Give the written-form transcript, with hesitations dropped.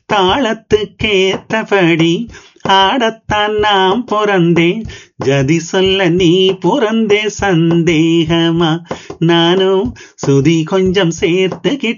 தாளத்துக்கேத்தபடி ஆடத்தான் நாம் பிறந்தேன். ஜதி சொல்ல நீ பிறந்தே சந்தேகமா? நானும் சுதி கொஞ்சம் சேர்த்துக்கிட்டேன்.